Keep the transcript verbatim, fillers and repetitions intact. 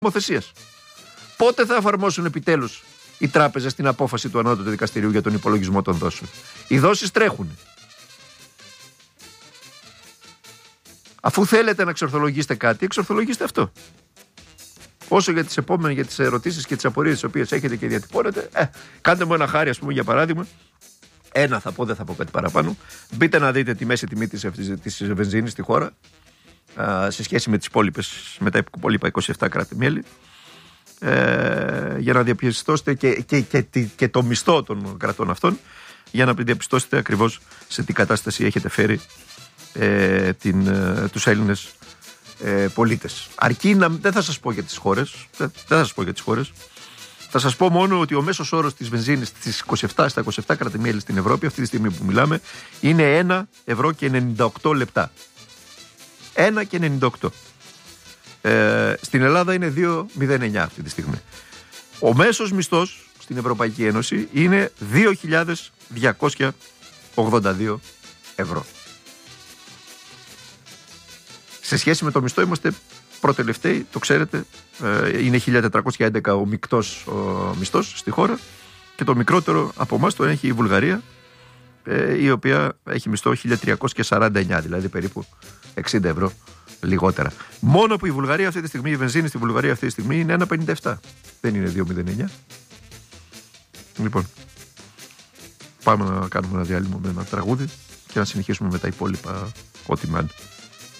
νομοθεσίας. Πότε θα εφαρμόσουν επιτέλους οι τράπεζες την απόφαση του Ανώτατου Δικαστηρίου για τον υπολογισμό των δόσεων? Οι δόσεις τρέχουν. Αφού θέλετε να εξορθολογήσετε κάτι, εξορθολογήστε αυτό. Όσο για τις επόμενες, για τις ερωτήσεις και τις απορίες τις οποίες έχετε και διατυπώνετε, ε, κάντε μου ένα χάρη, ας πούμε, για παράδειγμα. Ένα θα πω, δεν θα πω κάτι παραπάνω. Μπείτε να δείτε τη μέση τιμή της, της βενζίνης στη χώρα α, σε σχέση με τις υπόλοιπες, με τα υπόλοιπα είκοσι επτά κράτη-μέλη. Ε, για να διαπιστώσετε και, και, και, και, και το μισθό των κρατών αυτών, για να διαπιστώσετε ακριβώς σε τι κατάσταση έχετε φέρει ε, την, ε, τους Έλληνες ε, πολίτες. Αρκεί να, δεν θα σας πω για τις χώρες, δεν, δεν θα σας πω για τις χώρες. Θα σας πω μόνο ότι ο μέσος όρος της βενζίνης στις είκοσι επτά, στα είκοσι επτά κράτη-μέλη στην Ευρώπη, αυτή τη στιγμή που μιλάμε, είναι ένα ευρώ και ενενήντα οκτώ λεπτά. ένα και ενενήντα οκτώ. Ε, στην Ελλάδα είναι δύο μηδέν εννιά αυτή τη στιγμή. Ο μέσος μισθός στην Ευρωπαϊκή Ένωση είναι δύο χιλιάδες διακόσια ογδόντα δύο ευρώ. Σε σχέση με το μισθό είμαστε προτελευταίοι, το ξέρετε. Ε, είναι χίλια τετρακόσια έντεκα ο μεικτός ο μισθός στη χώρα και το μικρότερο από εμάς το έχει η Βουλγαρία, ε, η οποία έχει μισθό χίλια τριακόσια σαράντα εννιά, δηλαδή περίπου εξήντα ευρώ λιγότερα. Μόνο που η Βουλγαρία αυτή τη στιγμή, η βενζίνη στη Βουλγαρία αυτή τη στιγμή είναι ένα πενήντα επτά. Δεν είναι δύο μηδέν εννιά. Λοιπόν, πάμε να κάνουμε ένα διάλειμμα με ένα τραγούδι και να συνεχίσουμε με τα υπόλοιπα ό,τι μάλλον.